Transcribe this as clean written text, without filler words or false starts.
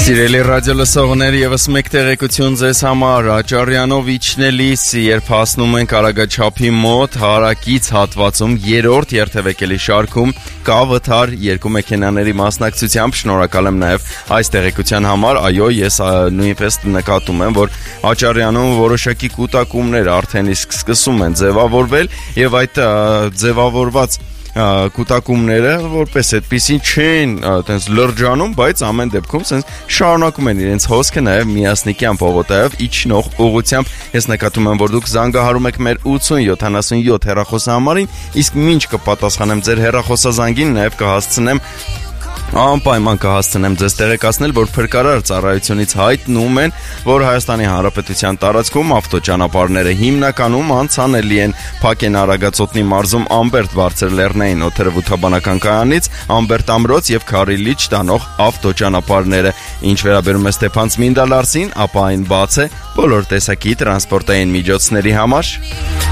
Սիրելի ռադիո լսողներ, եւս մեկ տեղեկություն ձեզ համար, Աճարյանով իջնելիս, երբ հասնում ենք Արագաչափի մոտ, հարակից հատվածում, 3-րդ երթևեկելի շարքում, կա վթար 2 մեքենաների մասնակցությամբ, շնորհակալ եմ նաեւ այս տեղեկության համար, այո, ես նույնպես նկատում եմ, որ Աճարյանում որոշակի կուտակումներ արդեն իսկ սկսում են ձևավորվել եւ այդ ձևավորված կուտակումները որպես այդպեսին չեն այտենց լրջանում, բայց ամեն դեպքում sense շարունակում են իրենց հոսքը նաև միասնիկյան պողոտայով իջնող ուղությամբ։ Ես նկատում եմ, որ դուք զանգահարում եք մեր 8077 հեռախոսահամարին, իսկ ինչ կպատասխանեմ ձեր հեռախոսազանգին, նաև կհասցնեմ անպայման կհասցնեմ ձեզ տեղեկացնել, որ փրկարար ծառայությունից հայտնում են, որ Հայաստանի Հանրապետության տարածքում ավտոճանապարհները հիմնականում անցանելի են Փակեն Արագածոտնի մարզում Ամբերտ բարձրլեռնային օդերևութաբանական կայանից, Ամբերտ ամրոց եւ Քարիլիչ տանող ավտոճանապարհները։ Ինչ վերաբերում է Ստեփան-Ցմինդալարսին, ապա այն բաց է բոլոր տեսակի տրանսպորտային միջոցների համար։